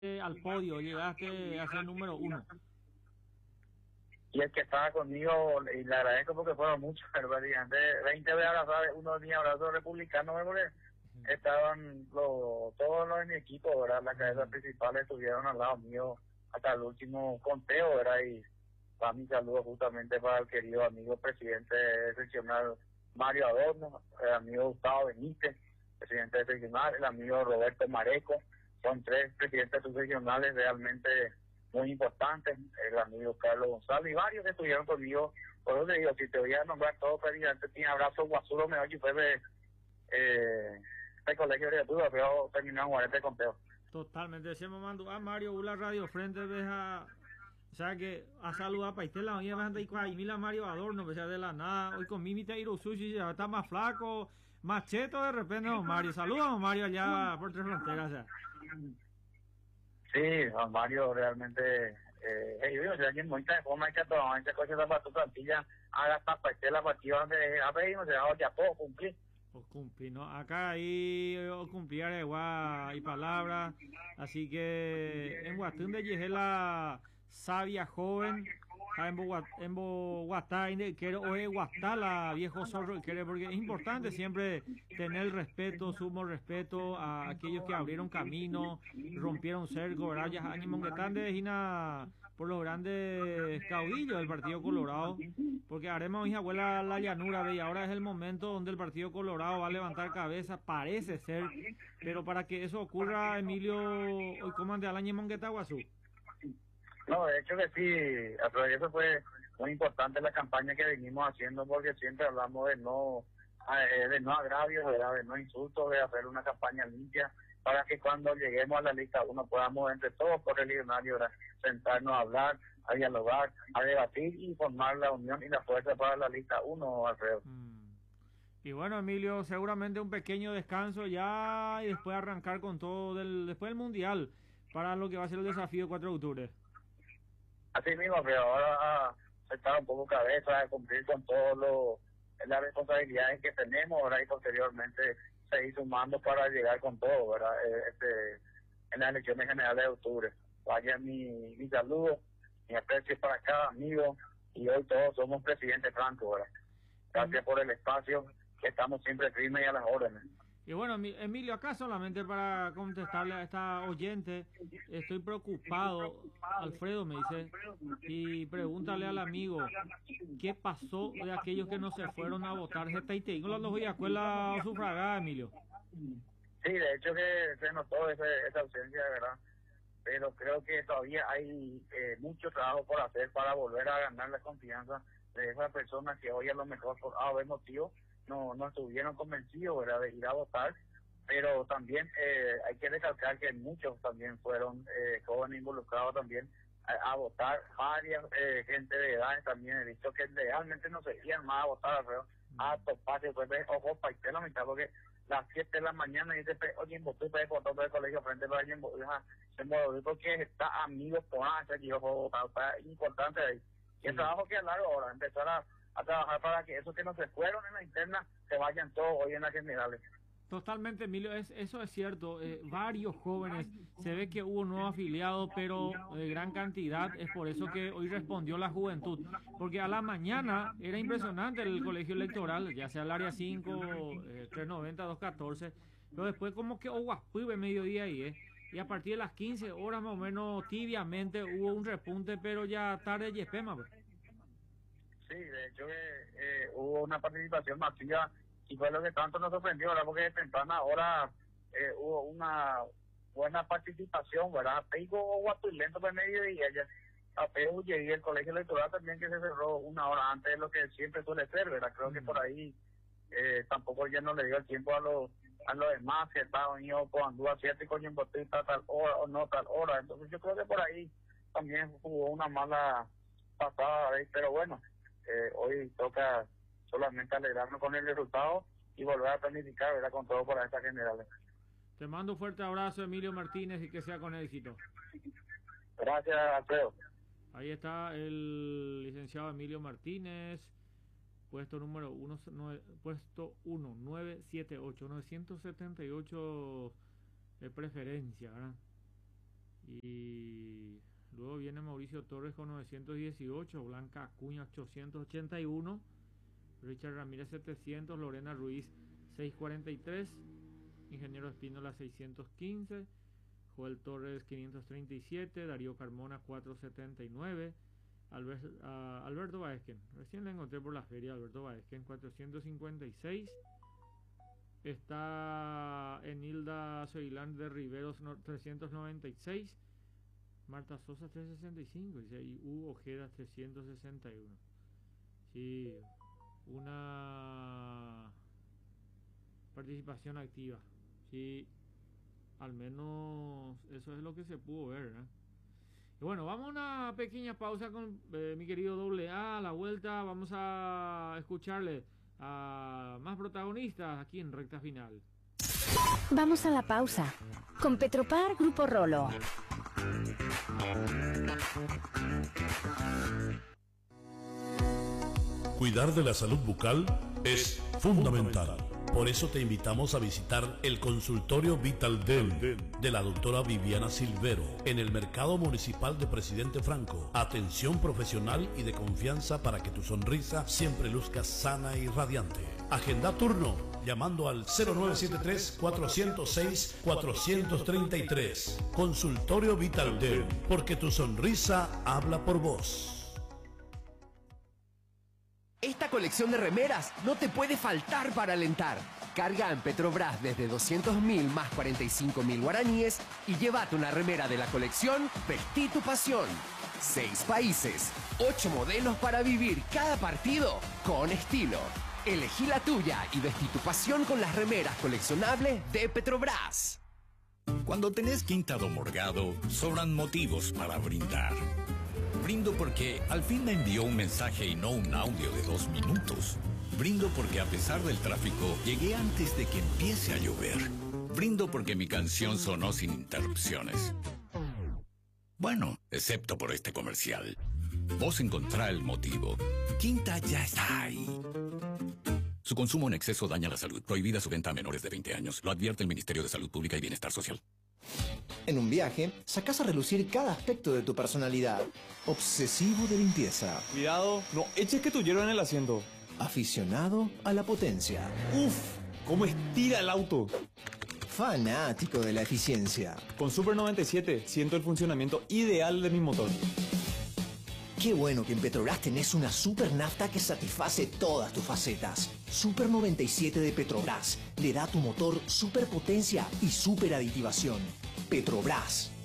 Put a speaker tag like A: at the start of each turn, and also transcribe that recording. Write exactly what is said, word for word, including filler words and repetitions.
A: al podio, llegaste a ser número uno.
B: Y el que estaba conmigo, y le agradezco porque fueron muchos, prácticamente veinte de abrazados, uno ni abrazos republicanos, porque estaban los, todos los de mi equipo, ¿verdad? Las cabezas principales estuvieron al lado mío hasta el último conteo, ¿verdad? Y para mi saludo justamente para el querido amigo presidente seccional Mario Adorno, el amigo Gustavo Benítez, presidente de seccional, el amigo Roberto Mareco. Son tres presidentes subregionales realmente muy importantes, el amigo Carlos González y varios que estuvieron conmigo. Por eso te digo, si te voy a nombrar todos, presidente, tiene abrazo Guazuro, me oye, fue de, eh, el colegio de Tuba, pero terminamos este conteo.
A: Totalmente, decimos mando a Mario Ula Radio Frente, ves a. O sea que a saludar para la hoy vas a andar y mira Mario Adorno, o sea, de la nada, hoy con Mimi Tairo Sushi, ya está más flaco, más cheto de repente, no, Mario, saludamos Mario allá por Tres Fronteras, o sea.
B: Sí, Juan Mario, realmente, eh, hey, yo sé, alguien muy de forma que todo, esa cosa para tu plantilla, haga esta parte la partida donde a ver, no se va ya todo cumplir.
A: Os cumplir, ¿no? Acá ahí os cumplir igual y palabras, así que en Guatún de Yehela sabia joven, en Bogotá, quiero oír Guatala, viejo zorro, quiere, porque es importante siempre tener el respeto, sumo respeto a aquellos que abrieron camino, rompieron cerco, ¿verdad? Ya ánimo que tan de Gina por los grandes caudillos del Partido Colorado, porque haremos mi abuela la llanura, ve, y ahora es el momento donde el Partido Colorado va a levantar cabeza, parece ser, pero para que eso ocurra, Emilio, hoy comande al año Monguetaguazú.
B: No, de hecho que sí, pero eso fue muy importante la campaña que venimos haciendo, porque siempre hablamos de no eh, de no agravios, ¿verdad? De no insultos, de hacer una campaña limpia, para que cuando lleguemos a la lista uno podamos entre todos por el millonario, ¿verdad? Sentarnos a hablar, a dialogar, a debatir y formar la unión y la fuerza para la lista uno, Alfredo.
A: Mm. Y bueno, Emilio, seguramente un pequeño descanso ya y después arrancar con todo del, después del Mundial para lo que va a ser el desafío cuatro de octubre.
B: Así mismo, pero ahora a sentar un poco cabeza, a cumplir con todas las responsabilidades que tenemos, ahora y posteriormente seguir sumando para llegar con todo, ¿verdad? Eh, Este, en las elecciones generales de octubre. Vaya mi, mi saludo, mi aprecio para cada amigo, y hoy todos somos presidente Franco, ¿verdad? Gracias
A: Em,
B: por el espacio, que estamos siempre firmes y a las órdenes.
A: Y bueno, Emilio, acá solamente para contestarle a esta oyente, estoy preocupado, Alfredo me dice, y pregúntale al amigo, ¿qué pasó de aquellos que no se fueron a votar? Se tengo los voy a escuela sufragada, Emilio.
B: Sí, de hecho que se notó ese, esa ausencia, de verdad, pero creo que todavía hay eh, mucho trabajo por hacer para volver a ganar la confianza de esas personas que hoy a lo mejor por A o B motivo no, no estuvieron convencidos, ¿verdad?, de ir a votar, pero también eh, hay que recalcar que muchos también fueron eh, jóvenes involucrados también a, a votar, varias eh, gente de edades también he visto que realmente no se iban más a votar, Alfredo, a toparse, después de ojo, para la mitad, porque las siete de la mañana y dice, oye, votó para votar para el colegio frente a alguien, se movió porque está amigos por hacer que yo puedo votar, está importante ahí. Y el
A: Sí.
B: trabajo que largo ahora, empezar a, a trabajar para que esos que no se fueron en la interna se vayan todos hoy en las generales.
A: Totalmente, Emilio, es, eso es cierto. Eh, varios jóvenes, se ve que hubo nuevos afiliados, pero de gran cantidad. Es por eso que hoy respondió la juventud. Porque a la mañana era impresionante el colegio electoral, ya sea el área cinco, eh, trescientos noventa, doscientos catorce. Pero después, como que Oguaspue, mediodía ahí, ¿eh? Y a partir de las quince horas, más o menos tibiamente, hubo un repunte, pero ya tarde y espema, pues.
B: Sí, de hecho que eh, hubo una participación masiva y fue lo que tanto nos sorprendió, ¿verdad? Porque de temprana hora eh, hubo una buena participación, ¿verdad? Peigo Guatulento por medio y ella a Peu y el colegio electoral también, que se cerró una hora antes de lo que siempre suele ser, ¿verdad? Creo que por
A: Mm.
B: ahí eh, tampoco ya no le dio el tiempo a los a los demás que estaban ido con Andúa siete con Yembotita tal hora o no tal hora. Entonces yo creo que por ahí también hubo una mala pasada, ¿eh? Pero bueno, eh, hoy toca solamente alegrarnos con el resultado y volver a planificar, ¿verdad?, con todo para estas generales.
A: Te mando un fuerte abrazo, Emilio Martínez, y que sea con éxito.
B: Gracias, Alfredo.
A: Ahí está el licenciado Emilio Martínez, puesto número uno, nueve, puesto uno, nueve siete ocho, novecientos setenta y ocho de preferencia, ¿verdad? Y luego viene Mauricio Torres con novecientos dieciocho, Blanca Acuña ochocientos ochenta y uno, Richard Ramírez setecientos, Lorena Ruiz seiscientos cuarenta y tres, Ingeniero Espínola seiscientos quince, Joel Torres quinientos treinta y siete, Darío Carmona cuatrocientos setenta y nueve, Albert, uh, Alberto Baezquen, recién le encontré por la feria, Alberto Baezquen cuatrocientos cincuenta y seis, está Enilda Soilán de Riveros trescientos noventa y seis, Marta Sosa trescientos sesenta y cinco, y Hugo Ojeda trescientos sesenta y uno. Sí, una participación activa, sí, al menos eso es lo que se pudo ver, ¿eh? Y bueno, vamos a una pequeña pausa con eh, mi querido doble A. A la vuelta vamos a escucharle a más protagonistas aquí en Recta Final.
C: Vamos a la pausa con Petropar Grupo Rolo.
D: Cuidar de la salud bucal es fundamental. Por eso te invitamos a visitar el consultorio Vital Dent de la doctora Viviana Silvero en el Mercado Municipal de Presidente Franco. Atención profesional y de confianza para que tu sonrisa siempre luzca sana y radiante. Agenda turno llamando al cero nueve siete tres, cuatro cero seis, cuatro tres tres. Consultorio Vital Dent, porque tu sonrisa habla por vos.
E: Esta colección de remeras no te puede faltar para alentar. Carga en Petrobras desde doscientos mil más cuarenta y cinco mil guaraníes y llévate una remera de la colección Vestí tu pasión. Seis países, ocho modelos para vivir cada partido con estilo. Elegí la tuya y vestí tu pasión con las remeras coleccionables de Petrobras.
F: Cuando tenés Quinta do Morgado, sobran motivos para brindar. Brindo porque al fin me envió un mensaje y no un audio de dos minutos. Brindo porque a pesar del tráfico, llegué antes de que empiece a llover. Brindo porque mi canción sonó sin interrupciones. Bueno, excepto por este comercial. Vos encontrá el motivo. Quinta ya está ahí. Su consumo en exceso daña la salud. Prohibida su venta a menores de veinte años. Lo advierte el Ministerio de Salud Pública y Bienestar Social.
G: En un viaje, sacás a relucir cada aspecto de tu personalidad. Obsesivo de limpieza.
H: Cuidado, no eches que tu hierba en el asiento.
G: Aficionado a la potencia.
H: Uf, cómo estira el auto.
G: Fanático de la eficiencia.
H: Con Super noventa y siete siento el funcionamiento ideal de mi motor.
G: Qué bueno que en Petrobras tenés una super nafta que satisface todas tus facetas. Super noventa y siete de Petrobras le da a tu motor super potencia y super aditivación. Petrobras,